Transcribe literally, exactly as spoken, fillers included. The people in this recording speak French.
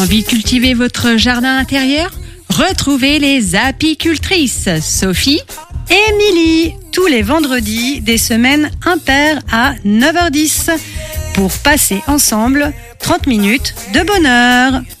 Envie de cultiver votre jardin intérieur? Retrouvez les apicultrices, Sophie et Émilie, tous les vendredis des semaines impaires à neuf heures dix pour passer ensemble trente minutes de bonheur.